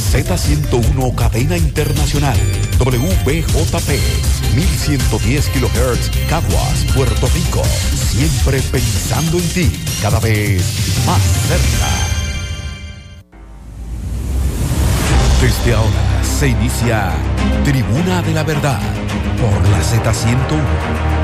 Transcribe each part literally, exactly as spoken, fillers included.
Z ciento uno Cadena Internacional, W B J P, mil ciento diez kilohertz, Caguas, Puerto Rico. Siempre pensando en ti, cada vez más cerca. Desde ahora se inicia Tribuna de la Verdad por la Z ciento uno.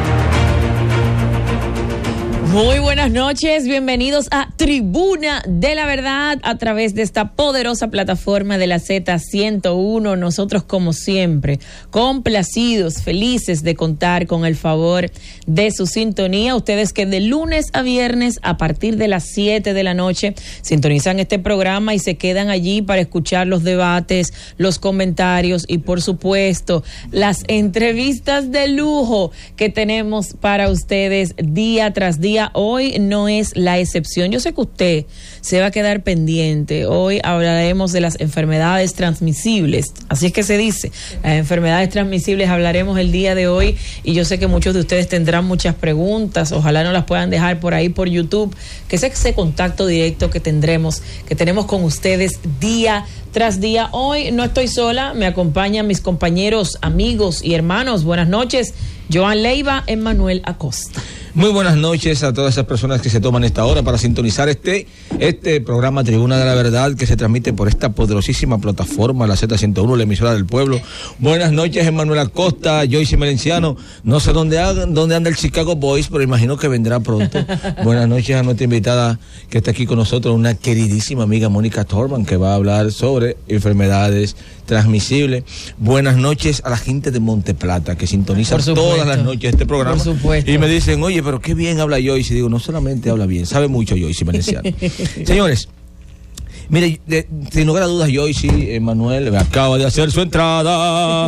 Muy buenas noches, bienvenidos a Tribuna de la Verdad a través de esta poderosa plataforma de la Z ciento uno. Nosotros, como siempre, complacidos, felices de contar con el favor de su sintonía. Ustedes que de lunes a viernes a partir de las siete de la noche sintonizan este programa y se quedan allí para escuchar los debates, los comentarios y, por supuesto, las entrevistas de lujo que tenemos para ustedes día tras día. Hoy no es la excepción. Yo sé que usted se va a quedar pendiente. Hoy hablaremos de las enfermedades transmisibles. Así es que se dice, las enfermedades transmisibles hablaremos el día de hoy, y yo sé que muchos de ustedes tendrán muchas preguntas. Ojalá no las puedan dejar por ahí por YouTube, que es ese contacto directo que tendremos, que tenemos con ustedes día tras día. Hoy no estoy sola, me acompañan mis compañeros, amigos y hermanos. Buenas noches, Joan Leiva, Emmanuel Acosta. Muy buenas noches a todas esas personas que se toman esta hora para sintonizar este, este programa Tribuna de la Verdad, que se transmite por esta poderosísima plataforma, la Z ciento uno, la emisora del pueblo. Buenas noches, Emmanuel Acosta, Joyce Merenciano. No sé dónde, hagan, dónde anda el Chicago Boys, pero imagino que vendrá pronto. Buenas noches a nuestra invitada que está aquí con nosotros, una queridísima amiga, Mónica Torban, que va a hablar sobre enfermedades transmisibles. Buenas noches a la gente de Monteplata, que sintoniza todas las noches este programa. Por supuesto. Y me dicen, oye, pero qué bien habla Joyce. Y digo, no solamente habla bien, sabe mucho Joyce Merenciano. Señores, mire, de, sin lugar a dudas, Joyce Emmanuel acaba de hacer su entrada.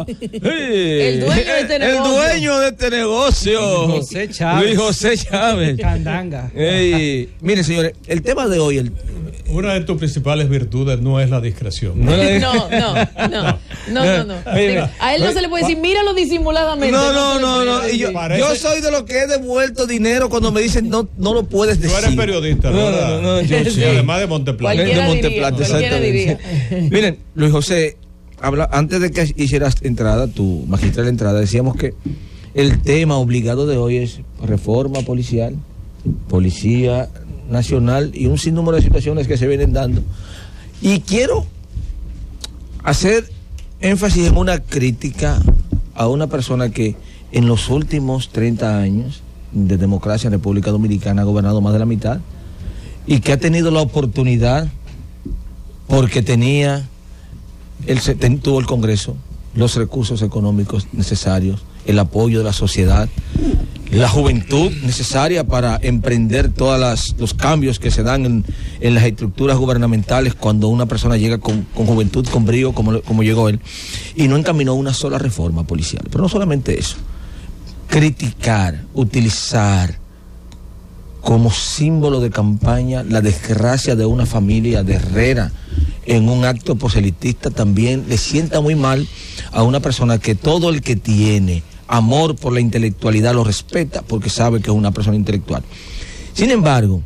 El dueño de este el, negocio. El dueño de este negocio. Luis José Chávez. Luis José Chávez. Candanga. Hey, miren, señores, el tema de hoy... El, Una de tus principales virtudes no es la discreción. No, no, no, no, no, no. A él no se le puede decir, míralo disimuladamente. No, no, no, no. Y yo, yo soy de los que he devuelto dinero cuando me dicen no, no lo puedes decir. Tú eres periodista, ¿no? No, no, no, yo, sí. Además de Monteplata. Cualquiera de Monteplata, diría, cualquiera diría. Miren, Luis José, habla, antes de que hicieras entrada, tu magistral entrada, decíamos que el tema obligado de hoy es reforma policial, policía nacional y un sinnúmero de situaciones que se vienen dando. Y quiero hacer énfasis en una crítica a una persona que en los últimos treinta años de democracia en República Dominicana ha gobernado más de la mitad, y que ha tenido la oportunidad, porque tenía el, tuvo el Congreso, los recursos económicos necesarios, el apoyo de la sociedad, la juventud necesaria para emprender todos los cambios que se dan en, en las estructuras gubernamentales cuando una persona llega con, con juventud, con brío, como, como llegó él, y no encaminó una sola reforma policial. Pero no solamente eso, criticar, utilizar como símbolo de campaña la desgracia de una familia de Herrera en un acto proselitista también le sienta muy mal a una persona que todo el que tiene amor por la intelectualidad lo respeta porque sabe que es una persona intelectual. Sin embargo,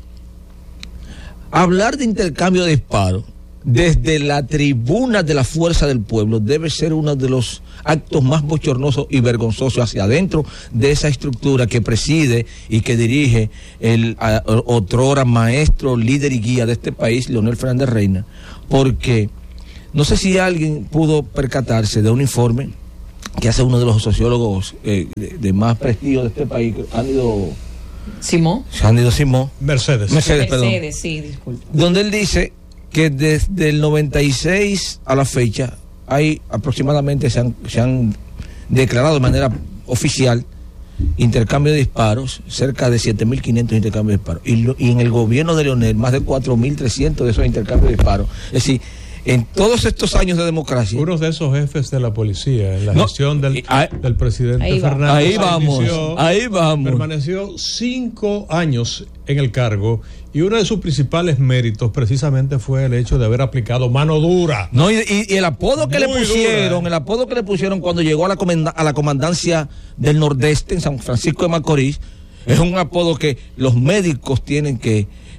hablar de intercambio de disparos desde la tribuna de la fuerza del pueblo debe ser uno de los actos más bochornosos y vergonzosos hacia adentro de esa estructura que preside y que dirige el a, otrora maestro, líder y guía de este país, Leonel Fernández Reina, porque no sé si alguien pudo percatarse de un informe que hace uno de los sociólogos eh, de, de más prestigio de este país, Cándido Simón. Cándido Simón. Mercedes. Mercedes, perdón. Mercedes, sí, disculpe. Donde él dice que desde el noventa y seis a la fecha hay aproximadamente, se han, se han declarado de manera oficial intercambio de disparos, cerca de siete mil quinientos intercambios de disparos. Y, lo, y en el gobierno de Leonel, más de cuatro mil trescientos de esos intercambios de disparos. Es decir, en todos estos años de democracia. Uno de esos jefes de la policía, en la no, gestión del, ahí, del presidente ahí Fernández. Ahí vamos, inició, ahí vamos. Permaneció cinco años en el cargo y uno de sus principales méritos precisamente fue el hecho de haber aplicado mano dura. No, y, y, y el apodo que Muy le pusieron, dura. el apodo que le pusieron cuando llegó a la, comanda, a la comandancia del Nordeste en San Francisco de Macorís, es un apodo que los médicos tienen que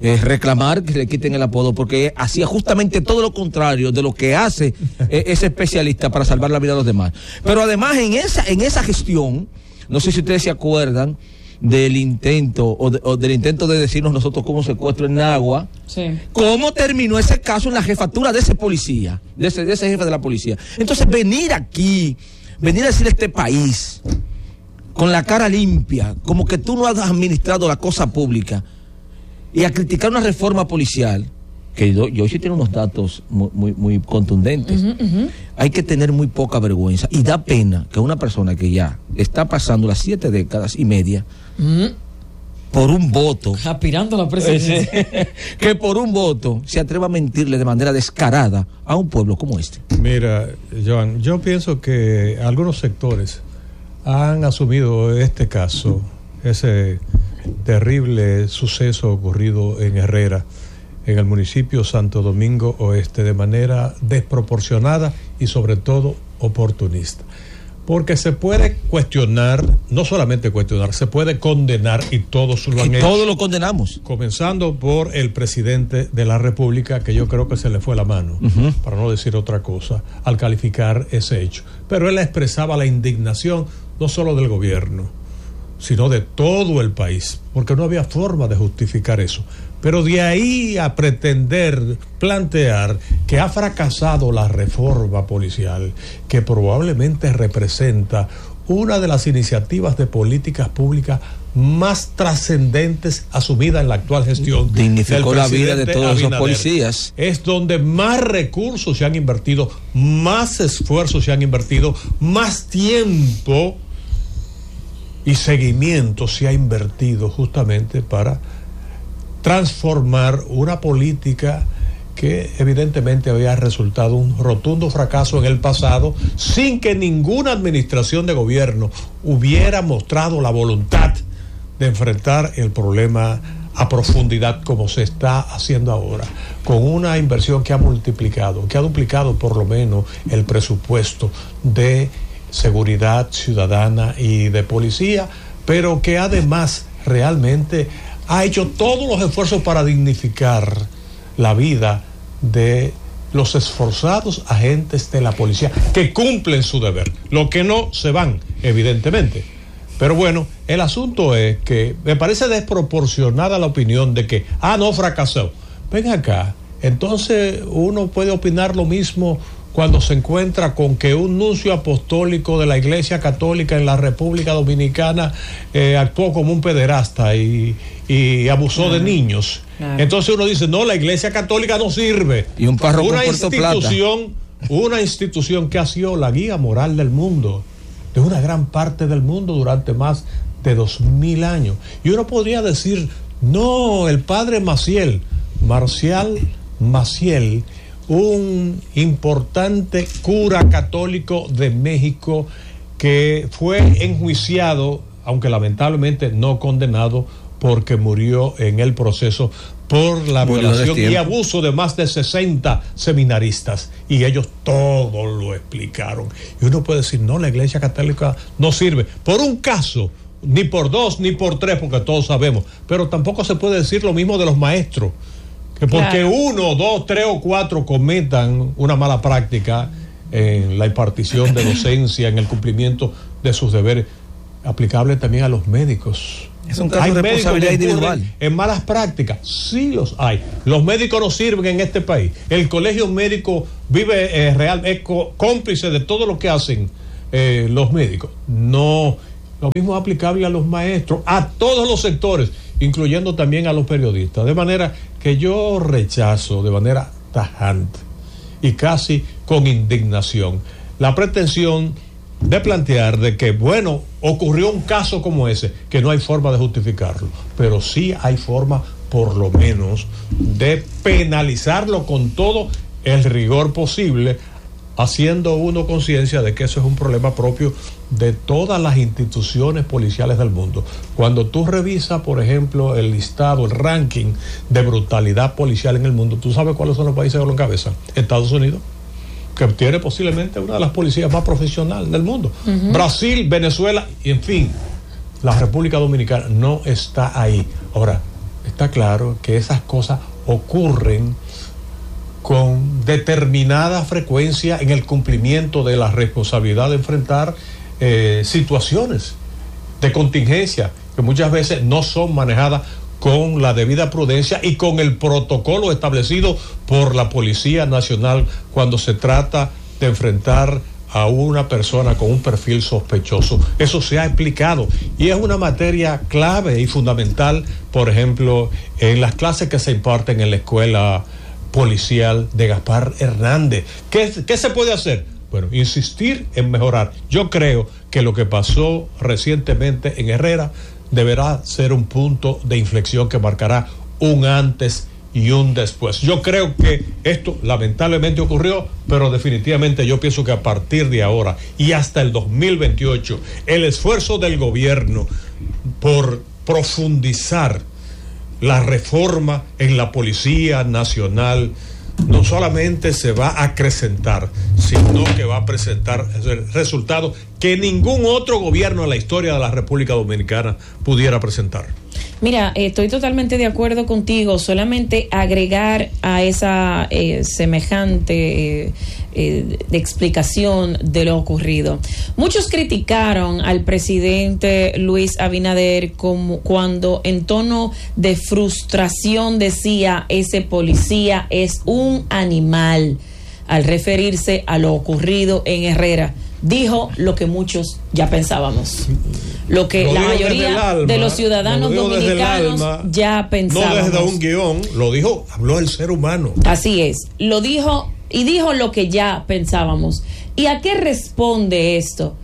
eh, reclamar que le quiten el apodo, porque hacía justamente todo lo contrario de lo que hace eh, ese especialista para salvar la vida de los demás. Pero además en esa, en esa gestión, no sé si ustedes se acuerdan del intento o, de, o del intento de decirnos nosotros cómo secuestro en Nagua, sí. cómo terminó ese caso en la jefatura de ese policía, de ese, de ese jefe de la policía. Entonces venir aquí, venir a decir a este país con la cara limpia, como que tú no has administrado la cosa pública, y a criticar una reforma policial, que yo, yo sí tengo unos datos muy, muy, muy contundentes. Uh-huh, uh-huh. Hay que tener muy poca vergüenza, y da pena que una persona que ya está pasando las siete décadas y media uh-huh. por un voto, aspirando a la presidencia, que por un voto se atreva a mentirle de manera descarada a un pueblo como este. Mira, Joan, yo pienso que algunos sectores han asumido este caso, ese terrible suceso ocurrido en Herrera, en el municipio Santo Domingo Oeste, de manera desproporcionada y sobre todo oportunista. Porque se puede cuestionar, no solamente cuestionar, se puede condenar, y todos lo han y hecho. Todos lo condenamos. Comenzando por el presidente de la República, que yo creo que se le fue la mano, uh-huh. para no decir otra cosa, al calificar ese hecho. Pero él expresaba la indignación no solo del gobierno, sino de todo el país, porque no había forma de justificar eso. Pero de ahí a pretender plantear que ha fracasado la reforma policial, que probablemente representa una de las iniciativas de políticas públicas más trascendentes asumidas en la actual gestión, dignificó la vida de todos Abinader, esos policías. Es donde más recursos se han invertido, más esfuerzos se han invertido, más tiempo y seguimiento se ha invertido justamente para transformar una política que evidentemente había resultado un rotundo fracaso en el pasado, sin que ninguna administración de gobierno hubiera mostrado la voluntad de enfrentar el problema a profundidad como se está haciendo ahora, con una inversión que ha multiplicado, que ha duplicado por lo menos el presupuesto de seguridad ciudadana y de policía, pero que además realmente ha hecho todos los esfuerzos para dignificar la vida de los esforzados agentes de la policía que cumplen su deber. Lo que no se van, evidentemente. Pero bueno, el asunto es que me parece desproporcionada la opinión de que, ah, no, fracasó. Ven acá, entonces uno puede opinar lo mismo cuando se encuentra con que un nuncio apostólico de la Iglesia Católica en la República Dominicana eh, actuó como un pederasta y, y abusó claro. de niños. Claro. Entonces uno dice, no, la Iglesia Católica no sirve. Y un párroco una en Puerto institución, Plata. Una institución que ha sido la guía moral del mundo, de una gran parte del mundo durante más de dos mil años. Y uno podría decir, no, el padre Maciel, Marcial Maciel, un importante cura católico de México que fue enjuiciado, aunque lamentablemente no condenado, porque murió en el proceso por la bueno, violación y abuso de más de sesenta seminaristas, y ellos todo lo explicaron. Y uno puede decir, no, la Iglesia Católica no sirve por un caso, ni por dos, ni por tres, porque todos sabemos, pero tampoco se puede decir lo mismo de los maestros, que porque claro. uno, dos, tres o cuatro cometan una mala práctica en la impartición de docencia, en el cumplimiento de sus deberes, aplicable también a los médicos. Es un caso hay de responsabilidad individual. En malas prácticas, sí los hay. Los médicos no sirven en este país. El colegio médico vive eh, real, es cómplice de todo lo que hacen eh, los médicos. No, lo mismo es aplicable a los maestros, a todos los sectores, incluyendo también a los periodistas. De manera que yo rechazo de manera tajante y casi con indignación la pretensión de plantear de que, bueno, ocurrió un caso como ese, que no hay forma de justificarlo, pero sí hay forma, por lo menos, de penalizarlo con todo el rigor posible, haciendo uno conciencia de que eso es un problema propio de todas las instituciones policiales del mundo. Cuando tú revisas, por ejemplo, el listado, el ranking de brutalidad policial en el mundo, ¿tú sabes cuáles son los países que lo encabezan? Estados Unidos, que tiene posiblemente una de las policías más profesionales del mundo. Uh-huh. Brasil, Venezuela, y en fin, la República Dominicana no está ahí. Ahora, está claro que esas cosas ocurren con determinada frecuencia en el cumplimiento de la responsabilidad de enfrentar eh, situaciones de contingencia que muchas veces no son manejadas con la debida prudencia y con el protocolo establecido por la Policía Nacional cuando se trata de enfrentar a una persona con un perfil sospechoso. Eso se ha explicado y es una materia clave y fundamental, por ejemplo, en las clases que se imparten en la escuela policial de Gaspar Hernández. ¿Qué, qué se puede hacer? Bueno, insistir en mejorar. Yo creo que lo que pasó recientemente en Herrera deberá ser un punto de inflexión que marcará un antes y un después. Yo creo que esto lamentablemente ocurrió, pero definitivamente yo pienso que a partir de ahora y hasta el dos mil veintiocho, el esfuerzo del gobierno por profundizar la reforma en la Policía Nacional no solamente se va a acrecentar, sino que va a presentar resultados que ningún otro gobierno en la historia de la República Dominicana pudiera presentar. Mira, eh, estoy totalmente de acuerdo contigo, solamente agregar a esa eh, semejante eh, eh, de explicación de lo ocurrido. Muchos criticaron al presidente Luis Abinader como cuando en tono de frustración decía ese policía es un animal, al referirse a lo ocurrido en Herrera. Dijo lo que muchos ya pensábamos, lo que lo la mayoría alma, de los ciudadanos dominicanos alma, ya pensábamos. No desde un guión, lo dijo, habló el ser humano. Así es, lo dijo y dijo lo que ya pensábamos. ¿Y a qué responde esto?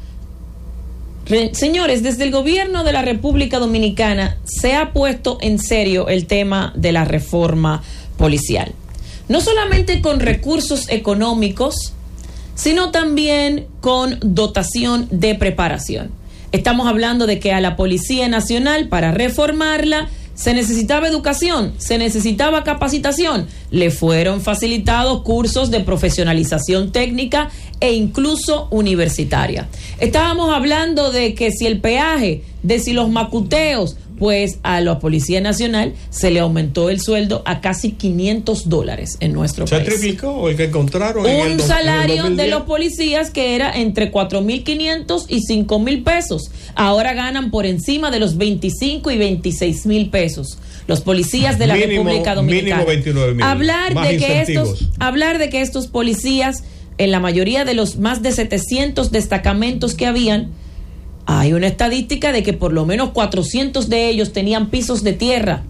Re, señores, desde el gobierno de la República Dominicana se ha puesto en serio el tema de la reforma policial. No solamente con recursos económicos, sino también con dotación de preparación. Estamos hablando de que a la Policía Nacional, para reformarla, se necesitaba educación, se necesitaba capacitación, le fueron facilitados cursos de profesionalización técnica e incluso universitaria. Estábamos hablando de que si el peaje, de si los macuteos, pues a la Policía Nacional se le aumentó el sueldo a casi quinientos dólares en nuestro se país. Se triplicó el que encontraron. Un en el salario en el de los policías que era entre cuatro mil quinientos y cinco mil pesos. Ahora ganan por encima de los veinticinco y veintiséis mil pesos. Los policías de la mínimo, República Dominicana. Mínimo veintinueve mil. Hablar de que estos, hablar de que estos policías, en la mayoría de los más de setecientos destacamentos que habían, hay una estadística de que por lo menos cuatrocientos de ellos tenían pisos de tierra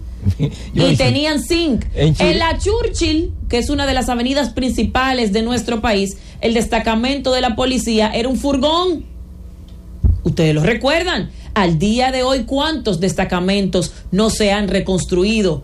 y tenían zinc. En, en la Churchill, que es una de las avenidas principales de nuestro país, el destacamento de la policía era un furgón. Ustedes lo recuerdan. Al día de hoy, ¿cuántos destacamentos no se han reconstruido?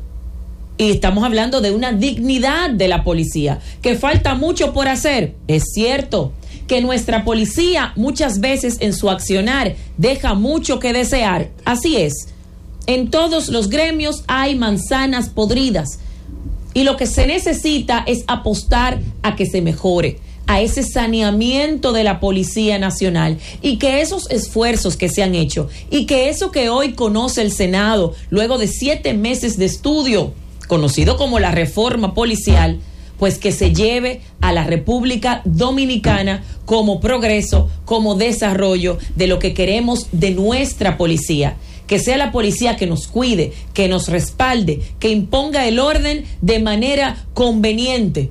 Y estamos hablando de una dignidad de la policía, que falta mucho por hacer, es cierto. Que nuestra policía muchas veces en su accionar deja mucho que desear. Así es. En todos los gremios hay manzanas podridas. Y lo que se necesita es apostar a que se mejore, a ese saneamiento de la Policía Nacional. Y que esos esfuerzos que se han hecho, y que eso que hoy conoce el Senado, luego de siete meses de estudio, conocido como la reforma policial, pues que se lleve a la República Dominicana como progreso, como desarrollo de lo que queremos de nuestra policía. Que sea la policía que nos cuide, que nos respalde, que imponga el orden de manera conveniente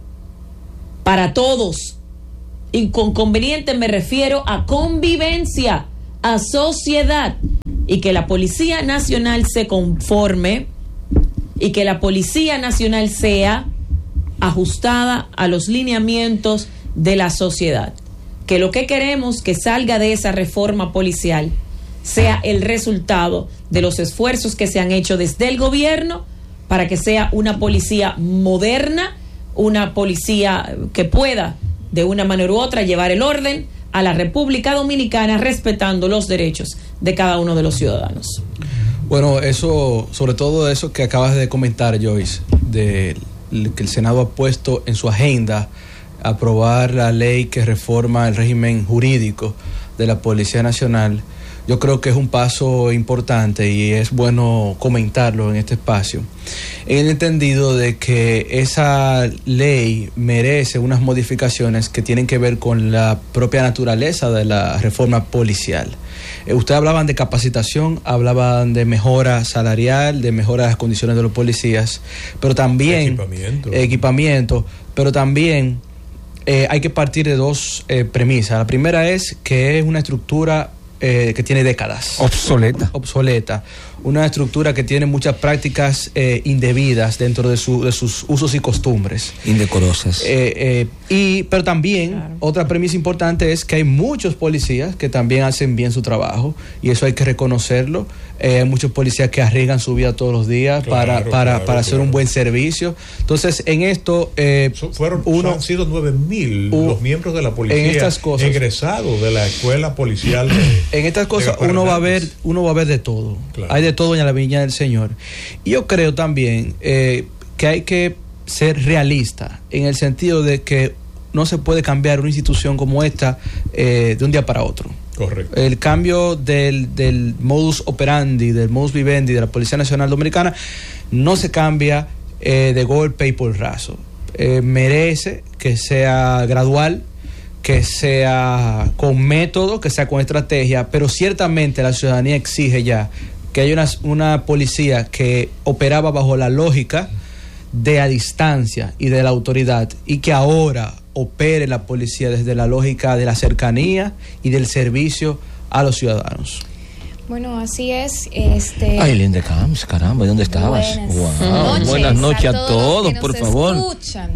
para todos. Y con conveniente me refiero a convivencia, a sociedad. Y que la Policía Nacional se conforme y que la Policía Nacional sea ajustada a los lineamientos de la sociedad. Que lo que queremos que salga de esa reforma policial sea el resultado de los esfuerzos que se han hecho desde el gobierno para que sea una policía moderna, una policía que pueda de una manera u otra llevar el orden a la República Dominicana respetando los derechos de cada uno de los ciudadanos. Bueno, eso, sobre todo eso que acabas de comentar, Joyce, de que el Senado ha puesto en su agenda aprobar la ley que reforma el régimen jurídico de la Policía Nacional, yo creo que es un paso importante y es bueno comentarlo en este espacio, en el entendido de que esa ley merece unas modificaciones que tienen que ver con la propia naturaleza de la reforma policial. Eh, ustedes hablaban de capacitación, hablaban de mejora salarial, de mejora de las condiciones de los policías, pero también equipamiento, eh, equipamiento pero también eh, hay que partir de dos eh, premisas. La primera es que es una estructura eh, que tiene décadas. Obsoleta. Obsoleta. Una estructura que tiene muchas prácticas eh, indebidas dentro de, su, de sus usos y costumbres. Indecorosas. Eh, eh, y, pero también, claro, otra premisa importante es que hay muchos policías que también hacen bien su trabajo, y eso hay que reconocerlo. Eh, hay muchos policías que arriesgan su vida todos los días, claro, para, para, claro, para hacer claro. un buen servicio. Entonces, en esto... Eh, so, fueron, uno, han sido nueve mil uh, los miembros de la policía en estas cosas, egresados de la escuela policial. De, en estas cosas uno va a ver uno va a ver de todo. Claro. Hay de todo en la viña del Señor. Y yo creo también eh, que hay que ser realista en el sentido de que no se puede cambiar una institución como esta eh, de un día para otro. Correcto. El cambio del, del modus operandi, del modus vivendi de la Policía Nacional Dominicana no se cambia eh, de golpe y por raso. Eh, merece que sea gradual, que sea con método, que sea con estrategia, pero ciertamente la ciudadanía exige ya que haya una, una policía que operaba bajo la lógica de a distancia y de la autoridad, y que ahora opere la policía desde la lógica de la cercanía y del servicio a los ciudadanos. Bueno, así es. Este... Ay, Linda Camps, caramba, ¿dónde estabas? Buenas, wow. noches, Buenas noches a todos, a todos que por nos favor. Escuchan.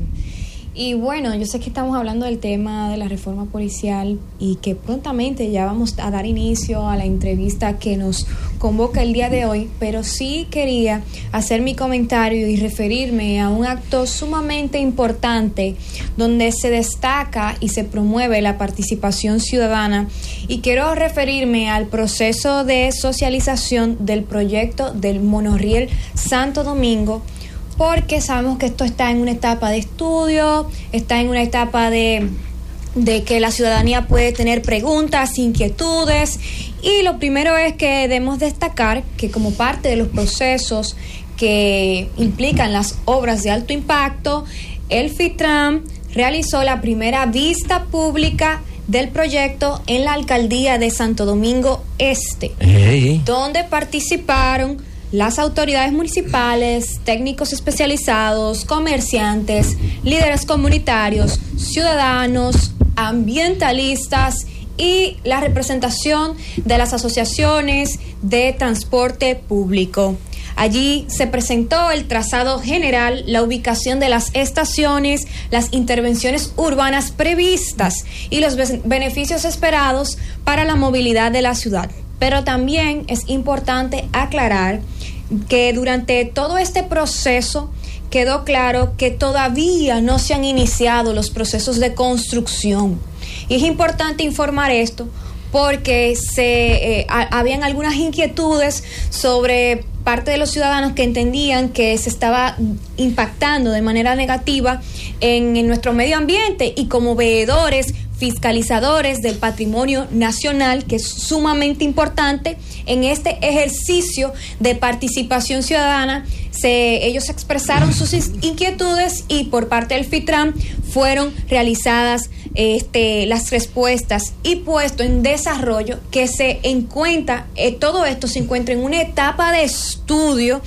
Y bueno, yo sé que estamos hablando del tema de la reforma policial y que prontamente ya vamos a dar inicio a la entrevista que nos convoca el día de hoy, pero sí quería hacer mi comentario y referirme a un acto sumamente importante donde se destaca y se promueve la participación ciudadana, y quiero referirme al proceso de socialización del proyecto del monorriel Santo Domingo, porque sabemos que esto está en una etapa de estudio, está en una etapa de, de que la ciudadanía puede tener preguntas, inquietudes, y lo primero es que debemos destacar que como parte de los procesos que implican las obras de alto impacto, el FITRAM realizó la primera vista pública del proyecto en la alcaldía de Santo Domingo Este, hey. donde participaron las autoridades municipales, técnicos especializados, comerciantes, líderes comunitarios, ciudadanos, ambientalistas y la representación de las asociaciones de transporte público. Allí se presentó el trazado general, la ubicación de las estaciones, las intervenciones urbanas previstas y los beneficios esperados para la movilidad de la ciudad. Pero también es importante aclarar que durante todo este proceso quedó claro que todavía no se han iniciado los procesos de construcción. Y es importante informar esto porque se eh, a, habían algunas inquietudes sobre parte de los ciudadanos que entendían que se estaba impactando de manera negativa en, en nuestro medio ambiente, y como veedores, fiscalizadores del patrimonio nacional, que es sumamente importante en este ejercicio de participación ciudadana, se, ellos expresaron sus inquietudes y por parte del FITRAM fueron realizadas este, las respuestas y puesto en desarrollo que se encuentra, eh, todo esto se encuentra en una etapa de estudio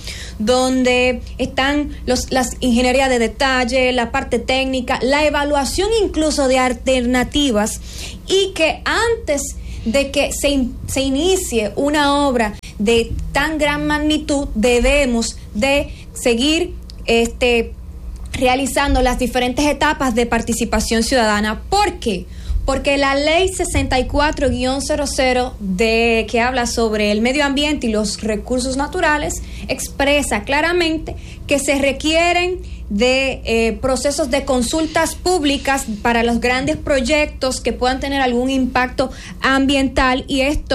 donde están los, las ingenierías de detalle, la parte técnica, la evaluación incluso de alternativas, y que antes de que se, in, se inicie una obra de tan gran magnitud debemos de seguir este, realizando las diferentes etapas de participación ciudadana. ¿Por qué? Porque la ley sesenta y cuatro guión cero cero de que habla sobre el medio ambiente y los recursos naturales expresa claramente que se requieren de eh, procesos de consultas públicas para los grandes proyectos que puedan tener algún impacto ambiental, y esto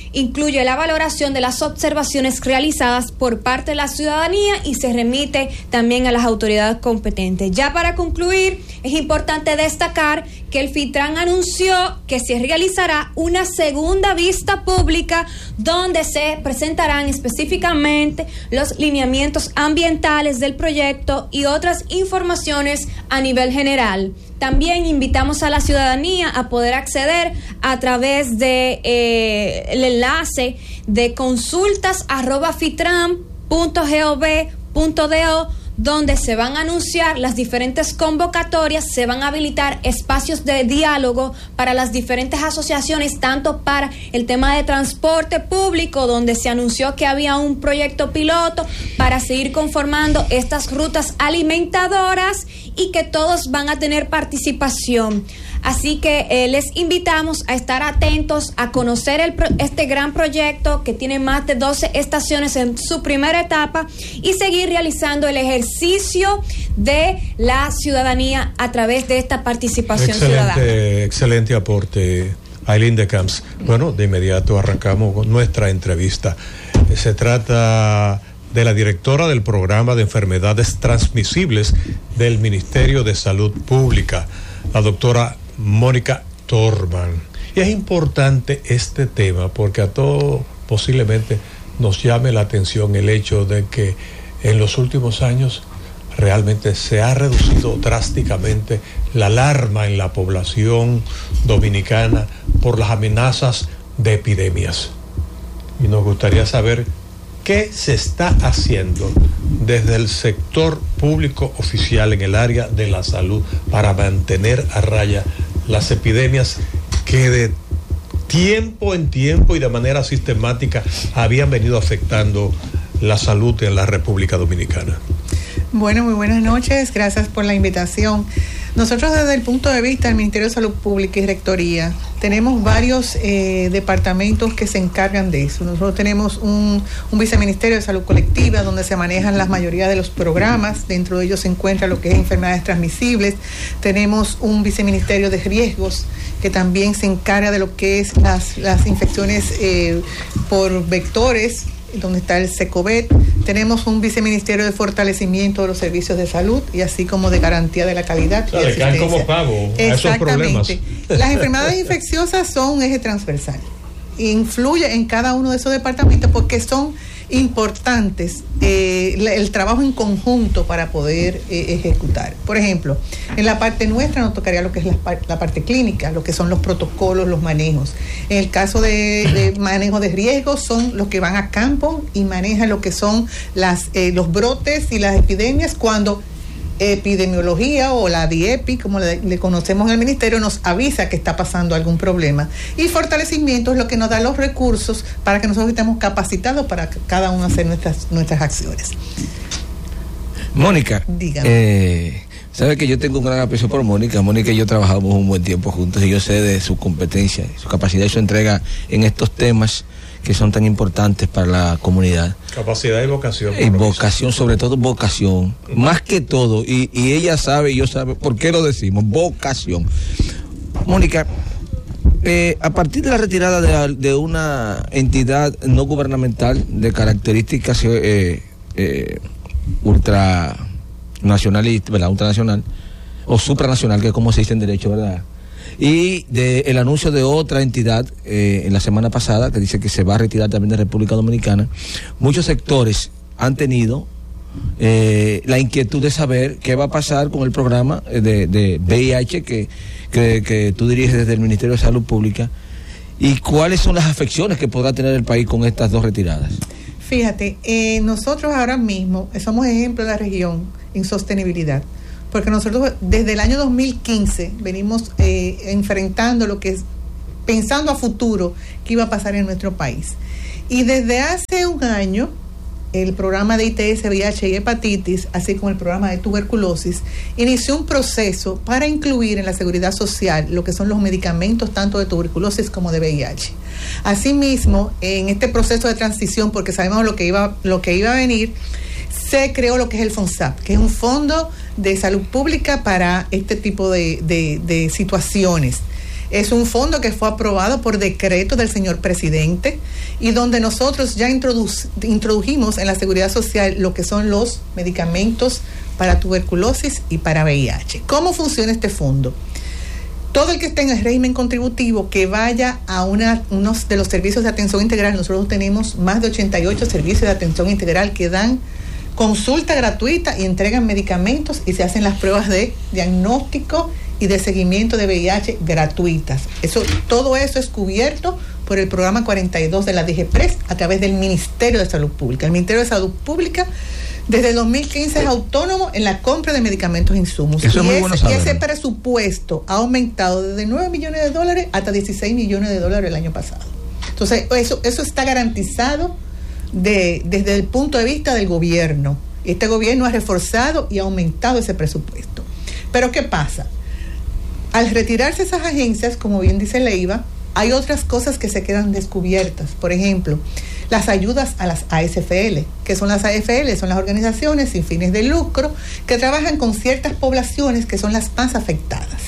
incluye la valoración de las observaciones realizadas por parte de la ciudadanía y se remite también a las autoridades competentes. Ya para concluir, es importante destacar que el FITRAN anunció que se realizará una segunda vista pública donde se presentarán específicamente los lineamientos ambientales del proyecto y otras informaciones a nivel general. También invitamos a la ciudadanía a poder acceder a través de eh, el enlace de consultas arroba fitran punto gov punto do, donde se van a anunciar las diferentes convocatorias, se van a habilitar espacios de diálogo para las diferentes asociaciones, tanto para el tema de transporte público, donde se anunció que había un proyecto piloto para seguir conformando estas rutas alimentadoras y que todos van a tener participación. Así que eh, les invitamos a estar atentos, a conocer el, este gran proyecto que tiene más de doce estaciones en su primera etapa y seguir realizando el ejercicio de la ciudadanía a través de esta participación excelente, ciudadana. Excelente aporte, Aileen de Camps. Bueno, de inmediato arrancamos con nuestra entrevista. Se trata de la directora del programa de enfermedades transmisibles del Ministerio de Salud Pública, la doctora Mónica Torman. Y es importante este tema porque a todos posiblemente nos llame la atención el hecho de que en los últimos años realmente se ha reducido drásticamente la alarma en la población dominicana por las amenazas de epidemias. Y nos gustaría saber qué se está haciendo desde el sector público oficial en el área de la salud para mantener a raya las epidemias que de tiempo en tiempo y de manera sistemática habían venido afectando la salud en la República Dominicana. Bueno, muy buenas noches, gracias por la invitación. Nosotros desde el punto de vista del Ministerio de Salud Pública y Rectoría tenemos varios eh, departamentos que se encargan de eso. Nosotros tenemos un, un viceministerio de salud colectiva donde se manejan la mayoría de los programas, dentro de ellos se encuentra lo que es enfermedades transmisibles. Tenemos un viceministerio de riesgos que también se encarga de lo que es las, las infecciones eh, por vectores, donde está el SECOVET. Tenemos un viceministerio de fortalecimiento de los servicios de salud y así como de garantía de la calidad. O sea, le caen como pavo a esos problemas. Las enfermedades infecciosas son un eje transversal. Influye en cada uno de esos departamentos porque son importantes eh, el trabajo en conjunto para poder eh, ejecutar. Por ejemplo, en la parte nuestra nos tocaría lo que es la, la parte clínica, lo que son los protocolos, los manejos. En el caso de, de manejo de riesgos son los que van a campo y manejan lo que son las eh, los brotes y las epidemias cuando epidemiología o la DIEPI, como le, le conocemos en el ministerio, nos avisa que está pasando algún problema. Y fortalecimiento es lo que nos da los recursos para que nosotros estemos capacitados para cada uno hacer nuestras, nuestras acciones. Mónica, dígame. Eh, sabe que yo tengo un gran aprecio por Mónica. Mónica y yo trabajamos un buen tiempo juntos y yo sé de su competencia, su capacidad y su entrega en estos temas que son tan importantes para la comunidad. Capacidad y vocación. Y vocación, sobre todo vocación, más que todo, y, y ella sabe y yo sabe por qué lo decimos, vocación. Mónica, eh, a partir de la retirada de, de una entidad no gubernamental de características eh, eh, ultranacionalistas, ¿verdad? Ultranacional o supranacional, que es como se dice en derecho, ¿verdad? Y de el anuncio de otra entidad eh, en la semana pasada que dice que se va a retirar también de República Dominicana, muchos sectores han tenido eh, la inquietud de saber qué va a pasar con el programa de, de V I H que, que, que tú diriges desde el Ministerio de Salud Pública y cuáles son las afecciones que podrá tener el país con estas dos retiradas. Fíjate, eh, nosotros ahora mismo somos ejemplo de la región en sostenibilidad. Porque nosotros desde el año dos mil quince venimos eh, enfrentando lo que es, pensando a futuro, qué iba a pasar en nuestro país. Y desde hace un año, el programa de I T S, V I H y hepatitis, así como el programa de tuberculosis, inició un proceso para incluir en la seguridad social lo que son los medicamentos tanto de tuberculosis como de V I H. Asimismo, en este proceso de transición, porque sabemos lo que iba, lo que iba a venir, se creó lo que es el FONSAP, que es un fondo de salud pública para este tipo de, de, de situaciones. Es un fondo que fue aprobado por decreto del señor presidente y donde nosotros ya introdu- introdujimos en la seguridad social lo que son los medicamentos para tuberculosis y para V I H. ¿Cómo funciona este fondo? Todo el que esté en el régimen contributivo que vaya a una, unos de los servicios de atención integral, nosotros tenemos más de ochenta y ocho servicios de atención integral que dan consulta gratuita y entregan medicamentos y se hacen las pruebas de diagnóstico y de seguimiento de V I H gratuitas. Eso, todo eso es cubierto por el programa cuarenta y dos de la D G P R E S a través del Ministerio de Salud Pública. El Ministerio de Salud Pública desde el dos mil quince es autónomo en la compra de medicamentos e insumos. Eso es muy y, bueno ese, y saber. ese presupuesto ha aumentado desde nueve millones de dólares hasta dieciséis millones de dólares el año pasado. Entonces, eso, eso está garantizado de, desde el punto de vista del gobierno. Este gobierno ha reforzado y ha aumentado ese presupuesto. Pero ¿qué pasa? Al retirarse esas agencias, como bien dice Leiva, hay otras cosas que se quedan descubiertas. Por ejemplo, las ayudas a las A S F L. ¿Qué son las A S F L? Son las organizaciones sin fines de lucro que trabajan con ciertas poblaciones que son las más afectadas.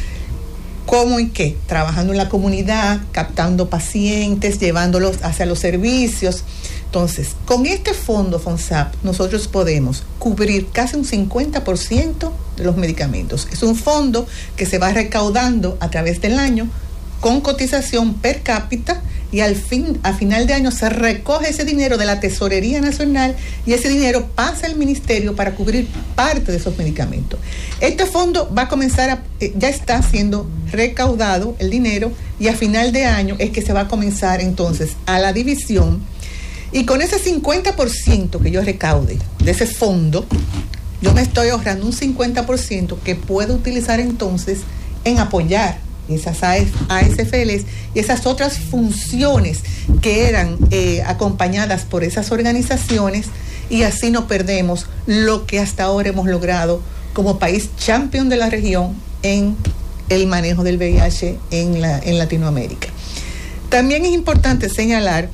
¿Cómo y qué? Trabajando en la comunidad, captando pacientes, llevándolos hacia los servicios. Entonces, con este fondo FONSAP, nosotros podemos cubrir casi un cincuenta por ciento de los medicamentos. Es un fondo que se va recaudando a través del año con cotización per cápita y al fin, a final de año se recoge ese dinero de la Tesorería Nacional y ese dinero pasa al ministerio para cubrir parte de esos medicamentos. Este fondo va a comenzar a, eh, ya está siendo recaudado el dinero y a final de año es que se va a comenzar entonces a la división y con ese cincuenta por ciento que yo recaude de ese fondo, yo me estoy ahorrando un cincuenta por ciento que puedo utilizar entonces en apoyar esas A S F Ls y esas otras funciones que eran eh, acompañadas por esas organizaciones y así no perdemos lo que hasta ahora hemos logrado como país champion de la región en el manejo del V I H en, la, en Latinoamérica. También es importante señalar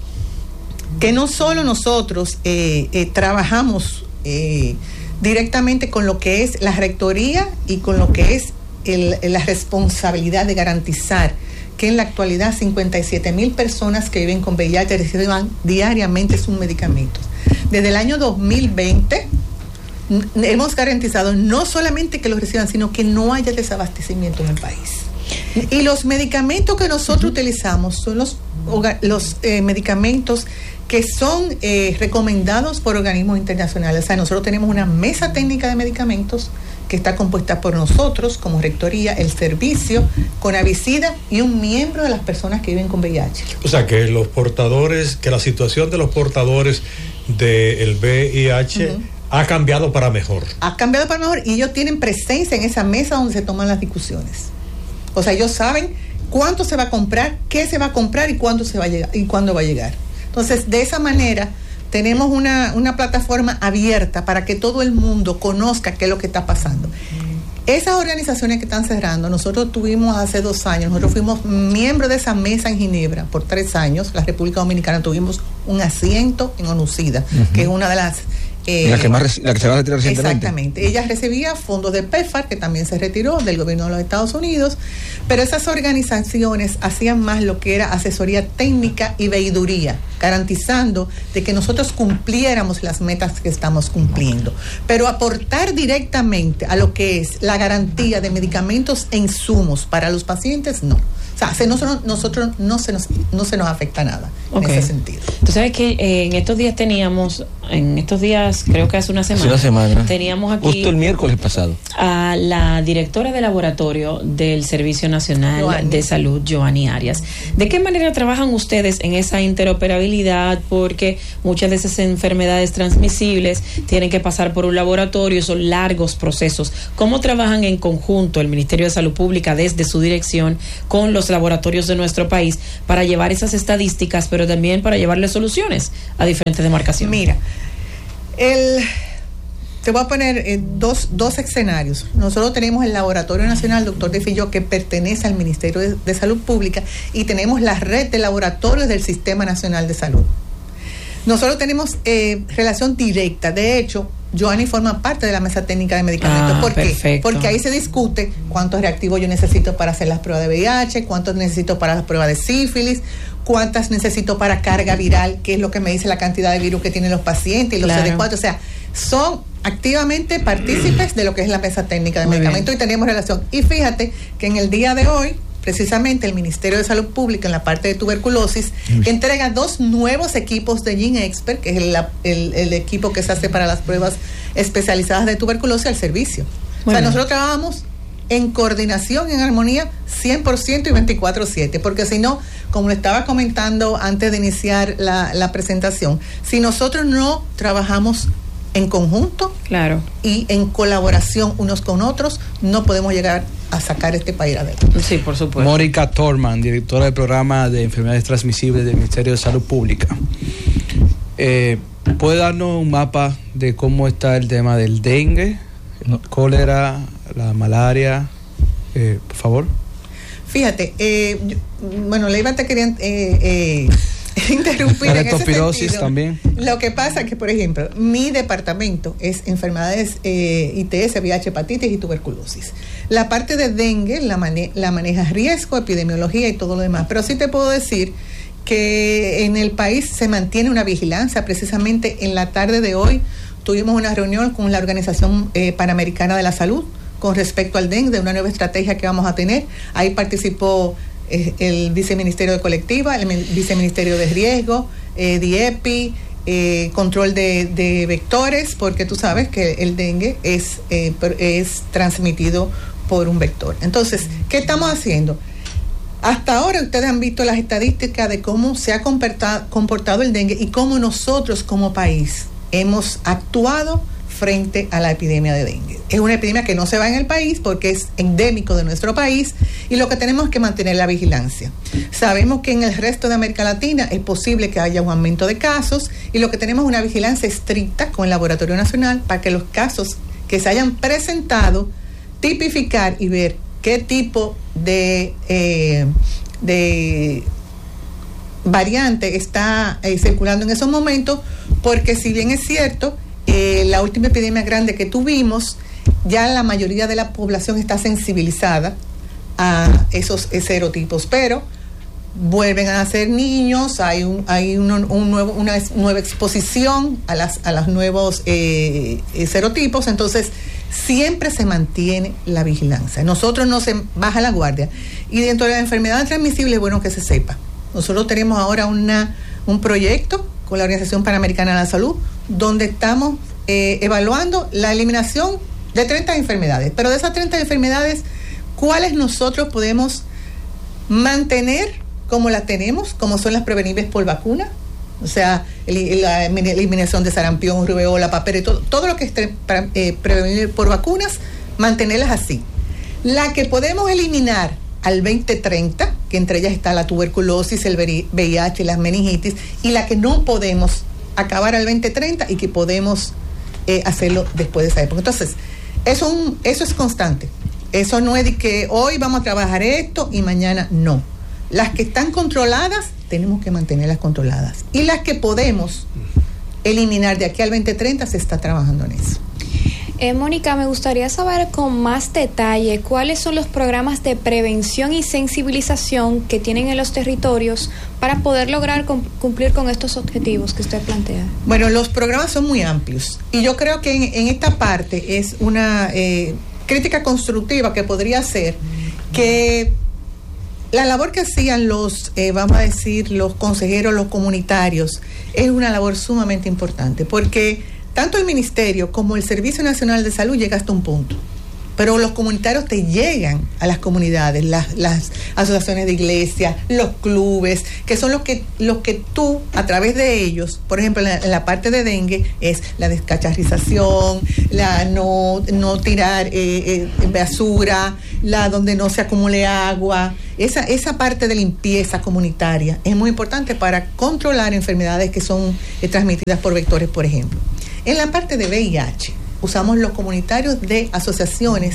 que no solo nosotros eh, eh, trabajamos eh, directamente con lo que es la rectoría y con lo que es El, la responsabilidad de garantizar que en la actualidad cincuenta y siete mil personas que viven con V I H reciban diariamente sus medicamentos. Desde el año dos mil veinte n- hemos garantizado no solamente que los reciban, sino que no haya desabastecimiento en el país. Y los medicamentos que nosotros uh-huh. utilizamos son los, los eh, medicamentos que son eh, recomendados por organismos internacionales. O sea, nosotros tenemos una mesa técnica de medicamentos que está compuesta por nosotros como rectoría, el servicio, Conavicida y un miembro de las personas que viven con V I H. O sea, que los portadores, que la situación de los portadores del V I H uh-huh. ha cambiado para mejor. Ha cambiado para mejor y ellos tienen presencia en esa mesa donde se toman las discusiones. O sea, ellos saben cuánto se va a comprar, qué se va a comprar y cuándo se va a llegar y cuándo va a llegar. Entonces, de esa manera tenemos una, una plataforma abierta para que todo el mundo conozca qué es lo que está pasando. Esas organizaciones que están cerrando, nosotros tuvimos hace dos años, nosotros fuimos miembros de esa mesa en Ginebra por tres años, la República Dominicana tuvimos un asiento en ONUCIDA, uh-huh. que es una de las... Eh, la, que más, la que se va a retirar recientemente. Exactamente. Ella recibía fondos de PEPFAR, que también se retiró del gobierno de los Estados Unidos, pero esas organizaciones hacían más lo que era asesoría técnica y veeduría, garantizando de que nosotros cumpliéramos las metas que estamos cumpliendo. Pero aportar directamente a lo que es la garantía de medicamentos e insumos para los pacientes, no. O sea, se nosotros, nosotros no se nos no se nos afecta nada okay. en ese sentido. Tú sabes que eh, en estos días teníamos, en estos días, creo que hace una semana, hace una semana. teníamos aquí justo el miércoles pasado a la directora de laboratorio del Servicio Nacional Joanny. de Salud, Joanny Arias. ¿De qué manera trabajan ustedes en esa interoperabilidad? Porque muchas de esas enfermedades transmisibles tienen que pasar por un laboratorio, son largos procesos. ¿Cómo trabajan en conjunto el Ministerio de Salud Pública desde su dirección con los laboratorios de nuestro país para llevar esas estadísticas, pero también para llevarle soluciones a diferentes demarcaciones? Mira, el, te voy a poner eh, dos, dos escenarios. Nosotros tenemos el Laboratorio Nacional Doctor de Filló, que pertenece al Ministerio de, de Salud Pública, y tenemos la red de laboratorios del Sistema Nacional de Salud. Nosotros tenemos eh, relación directa. De hecho, Joanny forma parte de la mesa técnica de medicamentos. Ah, ¿Por qué? perfecto. Porque ahí se discute cuántos reactivos yo necesito para hacer las pruebas de V I H, cuántos necesito para las pruebas de sífilis, cuántas necesito para carga viral, que es lo que me dice la cantidad de virus que tienen los pacientes y los Claro. C D cuatro. O sea, son activamente partícipes de lo que es la mesa técnica de Muy medicamentos bien. y tenemos relación. Y fíjate que en el día de hoy, precisamente el Ministerio de Salud Pública en la parte de tuberculosis entrega dos nuevos equipos de GeneXpert, que es el, el, el equipo que se hace para las pruebas especializadas de tuberculosis al servicio. Muy o sea, bien. nosotros trabajamos en coordinación, en armonía, cien por ciento y veinticuatro siete, porque si no, como lo estaba comentando antes de iniciar la, la presentación, si nosotros no trabajamos en conjunto Claro. y en colaboración unos con otros, no podemos llegar a sacar este país adelante. Sí, por supuesto. Mónica Torman, directora del programa de enfermedades transmisibles del Ministerio de Salud Pública. Eh, ¿Puede darnos un mapa de cómo está el tema del dengue, el cólera, la malaria, eh, por favor? Fíjate, eh, yo- bueno, Leiva te quería eh, eh, interrumpir. La en ese leptospirosis sentido. también. Lo que pasa es que, por ejemplo, mi departamento es enfermedades eh, I T S, V I H, hepatitis y tuberculosis. La parte de dengue la, mane la maneja riesgo, epidemiología y todo lo demás. Pero sí te puedo decir que en el país se mantiene una vigilancia. Precisamente en la tarde de hoy tuvimos una reunión con la Organización eh, Panamericana de la Salud con respecto al dengue, de una nueva estrategia que vamos a tener. Ahí participó eh, el viceministerio de colectiva, el mi- viceministerio de riesgo, eh, DIEPI, eh, control de, de vectores, porque tú sabes que el dengue es, eh, per- es transmitido por un vector. Entonces, ¿qué estamos haciendo? Hasta ahora ustedes han visto las estadísticas de cómo se ha comporta- comportado el dengue y cómo nosotros como país hemos actuado frente a la epidemia de dengue. Es una epidemia que no se va en el país porque es endémico de nuestro país y lo que tenemos es que mantener la vigilancia. Sabemos que en el resto de América Latina es posible que haya un aumento de casos y lo que tenemos es una vigilancia estricta con el Laboratorio Nacional para que los casos que se hayan presentado, tipificar y ver qué tipo de, eh, de variante está eh, circulando en esos momentos, porque si bien es cierto, eh, la última epidemia grande que tuvimos, ya la mayoría de la población está sensibilizada a esos serotipos, pero vuelven a ser niños, hay un, hay un, un nuevo, una nueva exposición a las a los nuevos eh, eh, serotipos, entonces siempre se mantiene la vigilancia. Nosotros no se baja la guardia. Y dentro de la enfermedad transmisible es bueno que se sepa. Nosotros tenemos ahora una, un proyecto con la Organización Panamericana de la Salud, donde estamos eh, evaluando la eliminación de treinta enfermedades. Pero de esas treinta enfermedades, ¿cuáles nosotros podemos mantener como las tenemos, como son las prevenibles por vacuna? O sea, el, la eliminación de sarampión, rubeola, papera y todo, todo lo que esté eh, prevenible por vacunas, mantenerlas así. La que podemos eliminar al veinte treinta, que entre ellas está la tuberculosis, el V I H y las meningitis, y la que no podemos acabar al veinte treinta y que podemos eh, hacerlo después de esa época. Entonces, eso, un, eso es constante. Eso no es de que hoy vamos a trabajar esto y mañana no. Las que están controladas, tenemos que mantenerlas controladas. Y las que podemos eliminar de aquí al veinte treinta, se está trabajando en eso. Eh, Mónica, me gustaría saber con más detalle cuáles son los programas de prevención y sensibilización que tienen en los territorios para poder lograr cum- cumplir con estos objetivos que usted plantea. Bueno, los programas son muy amplios y yo creo que en, en esta parte es una eh, crítica constructiva que podría ser que la labor que hacían los, eh, vamos a decir, los consejeros, los comunitarios, es una labor sumamente importante, porque tanto el Ministerio como el Servicio Nacional de Salud llega hasta un punto, pero los comunitarios te llegan a las comunidades, las, las asociaciones de iglesias, los clubes, que son los que, los que tú, a través de ellos, por ejemplo, en la, en la parte de dengue, es la descacharrización, la no, no tirar eh, eh, basura, la donde no se acumule agua, esa, esa parte de limpieza comunitaria es muy importante para controlar enfermedades que son eh, transmitidas por vectores, por ejemplo. En la parte de V I H, usamos los comunitarios de asociaciones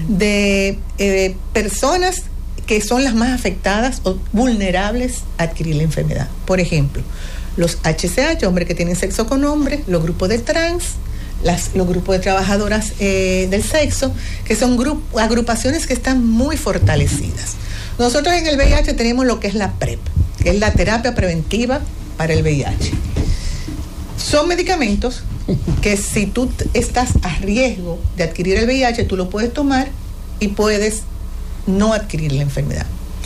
de eh, personas que son las más afectadas o vulnerables a adquirir la enfermedad. Por ejemplo, los H C H, hombres que tienen sexo con hombres, los grupos de trans, las, los grupos de trabajadoras eh, del sexo, que son grup, agrupaciones que están muy fortalecidas. Nosotros en el V I H tenemos lo que es la PrEP, que es la terapia preventiva para el V I H. Son medicamentos que si tú estás a riesgo de adquirir el V I H, tú lo puedes tomar y puedes no adquirir la enfermedad.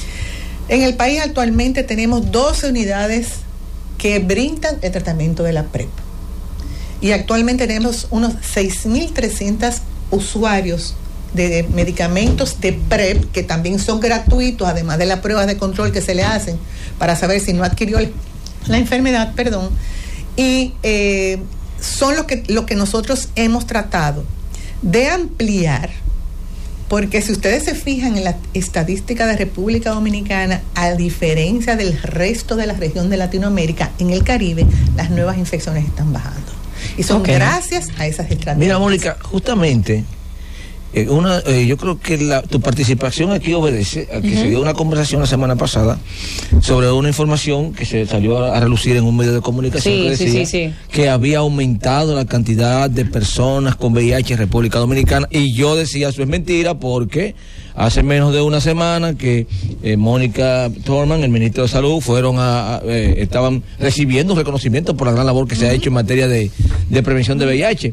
En el país actualmente tenemos doce unidades que brindan el tratamiento de la PrEP. Y actualmente tenemos unos seis mil trescientos usuarios de medicamentos de PrEP que también son gratuitos, además de las pruebas de control que se le hacen para saber si no adquirió la enfermedad, perdón. Y eh, son lo que, lo que nosotros hemos tratado de ampliar, porque si ustedes se fijan en la estadística de República Dominicana, a diferencia del resto de la región de Latinoamérica, en el Caribe, las nuevas infecciones están bajando. Y son okay. gracias a esas estrategias. Mira, Mónica, justamente, eh, una, eh, yo creo que la, tu participación aquí obedece a que uh-huh. se dio una conversación la semana pasada sobre una información que se salió a, a relucir en un medio de comunicación sí, que decía sí, sí, sí. que había aumentado la cantidad de personas con V I H en República Dominicana, y yo decía, eso es mentira, porque hace menos de una semana que eh, Mónica Thurman, el ministro de Salud, fueron a, a eh, estaban recibiendo un reconocimiento por la gran labor que uh-huh. se ha hecho en materia de, de prevención de V I H.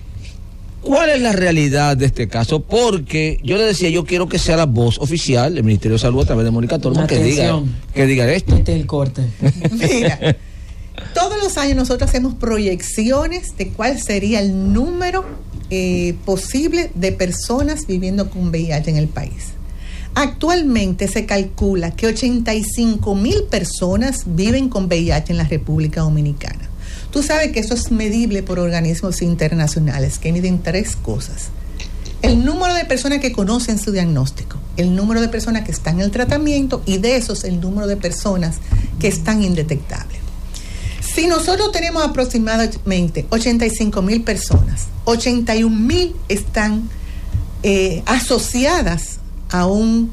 ¿Cuál es la realidad de este caso? Porque yo le decía, yo quiero que sea la voz oficial del Ministerio de Salud a través de Mónica Thurman que diga, que diga esto. Este es el corte. Mira, todos los años nosotros hacemos proyecciones de cuál sería el número eh, posible de personas viviendo con V I H en el país. Actualmente se calcula que ochenta y cinco mil personas viven con V I H en la República Dominicana. Tú sabes que eso es medible por organismos internacionales que miden tres cosas: el número de personas que conocen su diagnóstico, el número de personas que están en el tratamiento, y de esos el número de personas que están indetectables. Si nosotros tenemos aproximadamente ochenta y cinco mil personas, ochenta y un mil están eh, asociadas a un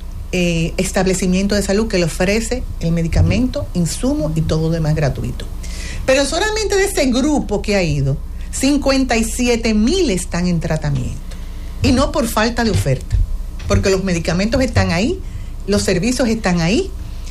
eh, establecimiento de salud que le ofrece el medicamento, insumo y todo lo demás gratuito. Pero solamente de ese grupo que ha ido, cincuenta y siete mil están en tratamiento. Y no por falta de oferta, porque los medicamentos están ahí, los servicios están ahí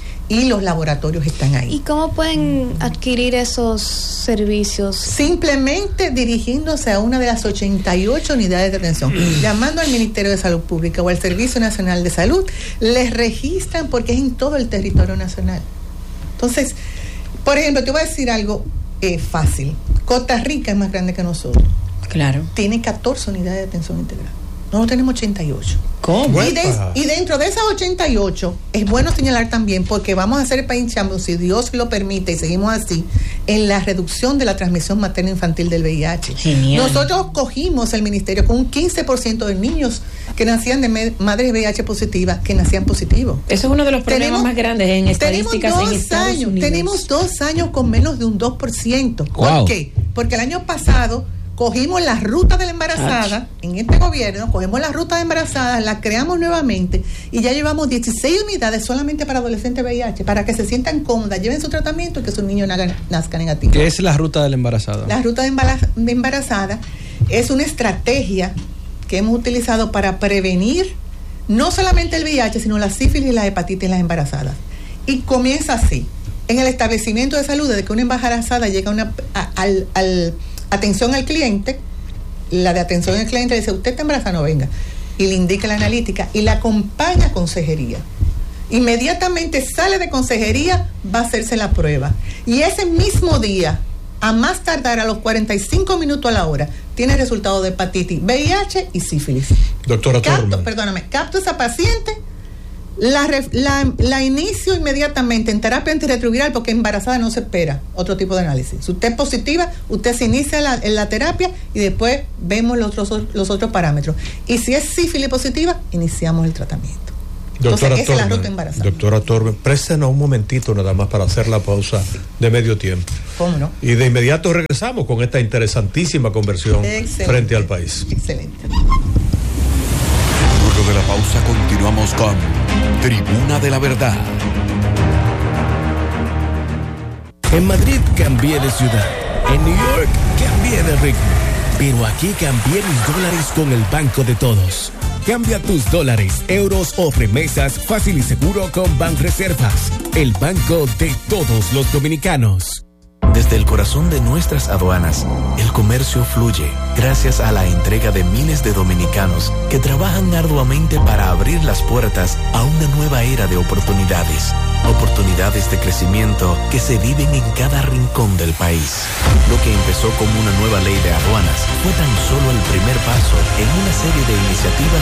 y los laboratorios están ahí. ¿Y cómo pueden adquirir esos servicios? Simplemente dirigiéndose a una de las ochenta y ocho unidades de atención, llamando al Ministerio de Salud Pública o al Servicio Nacional de Salud, les registran porque es en todo el territorio nacional. Entonces, por ejemplo, te voy a decir algo eh, fácil. Costa Rica es más grande que nosotros. Claro. Tiene catorce unidades de atención integral. Nosotros tenemos ochenta y ocho. ¿Cómo? Y, de, y dentro de esas ochenta y ocho, es bueno señalar también, porque vamos a hacer el país champion, si Dios lo permite, y seguimos así, en la reducción de la transmisión materno-infantil del V I H. Genial. Nosotros cogimos el ministerio con un quince por ciento de niños que nacían de me, madres V I H positivas, que nacían positivos. Eso es uno de los problemas tenemos, más grandes en estadísticas tenemos dos en Estados años, Unidos. Tenemos dos años con menos de un dos por ciento. Wow. ¿Por qué? Porque el año pasado cogimos la ruta de la embarazada, Ach. en este gobierno, cogimos la ruta de embarazada, la creamos nuevamente y ya llevamos dieciséis unidades solamente para adolescentes V I H, para que se sientan cómodas, lleven su tratamiento y que sus niños nazcan negativos. ¿Qué es la ruta de la embarazada? La ruta de, embara- de embarazada es una estrategia que hemos utilizado para prevenir no solamente el V I H, sino la sífilis y la hepatitis en las embarazadas. Y comienza así: en el establecimiento de salud, desde que una embarazada llega una, a, al, al atención al cliente, la de atención al cliente dice, usted está embarazada, no venga, y le indica la analítica y la acompaña a consejería. Inmediatamente sale de consejería, va a hacerse la prueba, y ese mismo día, a más tardar a los cuarenta y cinco minutos a la hora, tiene resultado de hepatitis, V I H y sífilis. Doctora Capto, perdóname, capto a esa paciente, La, la, la inicio inmediatamente en terapia antirretroviral, porque embarazada no se espera otro tipo de análisis. Si usted es positiva, usted se inicia la, en la terapia y después vemos los otros, los otros parámetros. Y si es sífilis positiva, iniciamos el tratamiento. Doctora Entonces, esa es la ruta embarazada. Doctora Thurman, préstenos un momentito nada más para hacer la pausa de medio tiempo. ¿Cómo no? Y de inmediato regresamos con esta interesantísima conversión Excelente. frente al país. Excelente. Luego de la pausa continuamos con Tribuna de la Verdad. En Madrid cambié de ciudad. En New York cambié de ritmo. Pero aquí cambié mis dólares con el Banco de Todos. Cambia tus dólares, euros o remesas fácil y seguro con Banreservas, el banco de todos los dominicanos. Desde el corazón de nuestras aduanas, el comercio fluye gracias a la entrega de miles de dominicanos que trabajan arduamente para abrir las puertas a una nueva era de oportunidades. Oportunidades de crecimiento que se viven en cada rincón del país. Lo que empezó como una nueva ley de aduanas fue tan solo el primer paso en una serie de iniciativas